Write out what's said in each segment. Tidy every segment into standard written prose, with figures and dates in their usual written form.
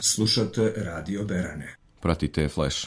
Slušate Radio Berane. Pratite Flash.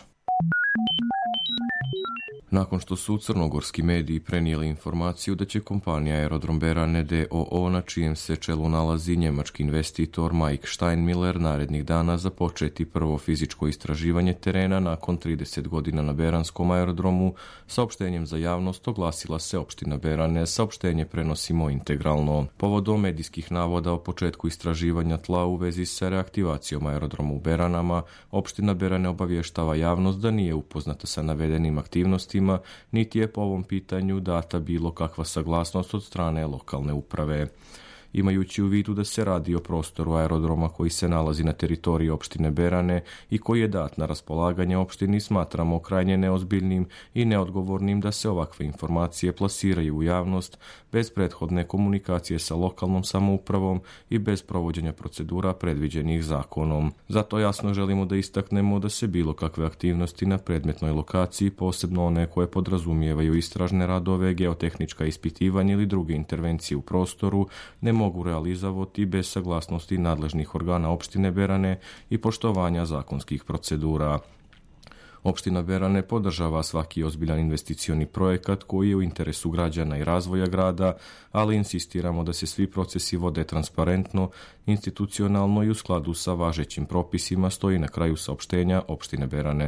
Nakon što su crnogorski mediji prenijeli informaciju da će kompanija Aerodrom Berane d.o.o. na čijem se čelu nalazi njemački investitor Mike Steinmiller narednih dana započeti prvo fizičko istraživanje terena nakon 30 godina na Beranskom aerodromu, saopštenjem za javnost oglasila se opština Berane. Saopštenje prenosimo integralno. Povodom medijskih navoda o početku istraživanja tla u vezi sa reaktivacijom aerodroma u Beranama, opština Berane obavještava javnost da nije upoznata sa navedenim aktivnostima, niti je po ovom pitanju data bilo kakva saglasnost od strane lokalne uprave. Imajući u vidu da se radi o prostoru aerodroma koji se nalazi na teritoriji opštine Berane i koji je dat na raspolaganje opštini, smatramo krajnje neozbiljnim i neodgovornim da se ovakve informacije plasiraju u javnost bez prethodne komunikacije sa lokalnom samoupravom i bez provođenja procedura predviđenih zakonom. Zato jasno želimo da istaknemo da se bilo kakve aktivnosti na predmetnoj lokaciji, posebno one koje podrazumijevaju istražne radove, geotehnička ispitivanja ili druge intervencije u prostoru, ne mogu realizovati bez saglasnosti nadležnih organa opštine Berane i poštovanja zakonskih procedura. Opština Berane podržava svaki ozbiljan investicioni projekat koji je u interesu građana i razvoja grada, ali insistiramo da se svi procesi vode transparentno, institucionalno i u skladu sa važećim propisima, stoji na kraju saopštenja opštine Berane.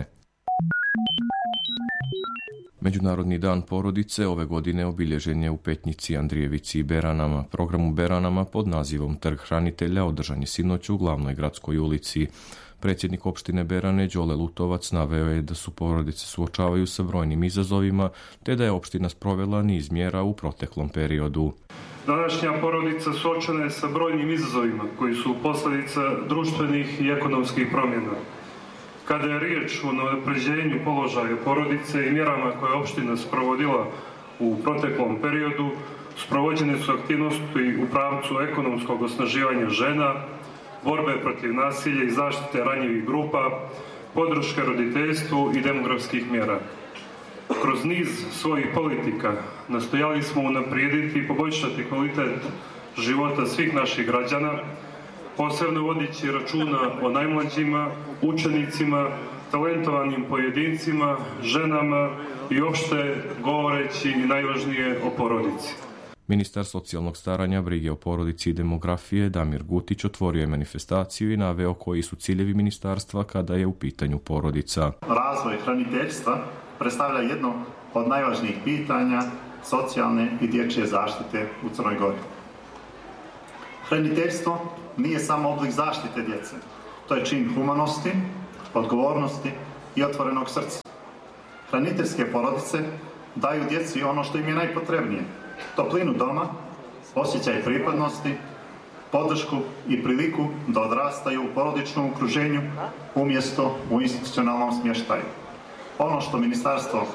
Međunarodni dan porodice ove godine obilježen je u Petnici, Andrijevici i Beranama. Program u Beranama pod nazivom Trg hranitelja održan je sinoć u glavnoj gradskoj ulici. Predsjednik opštine Berane Đole Lutovac naveo je da su porodice suočavaju sa brojnim izazovima, te da je opština sprovela niz mjera u proteklom periodu. Današnja porodica suočena je sa brojnim izazovima koji su posljedica društvenih i ekonomskih promjena. Kada je riječ o unapređenju položaja porodice i mjerama koje je opština sprovodila u proteklom periodu, sprovođene su aktivnosti u pravcu ekonomskog osnaživanja žena, borbe protiv nasilja i zaštite ranjivih grupa, podrške roditeljstvu i demografskih mjera. Kroz niz svojih politika nastojali smo unaprijediti i poboljšati kvalitet života svih naših građana, posebno vodići računa o najmlađima, učenicima, talentovanim pojedincima, ženama i opšte govoreći i najvažnije o porodici. Ministar socijalnog staranja, brige o porodici i demografije Damir Gutić otvorio je manifestaciju i naveo koji su ciljevi ministarstva kada je u pitanju porodica. Razvoj hraniteljstva predstavlja jedno od najvažnijih pitanja socijalne i dječje zaštite u Crnoj Gori. Hraniteljstvo nije samo oblik zaštite djece. To je čin humanosti, odgovornosti i otvorenog srca. Hraniteljske porodice daju djeci ono što im je najpotrebnije. Toplinu doma, osjećaj pripadnosti, podršku i priliku da odrastaju u porodičnom okruženju umjesto u institucionalnom smještaju. Ono što Ministarstvo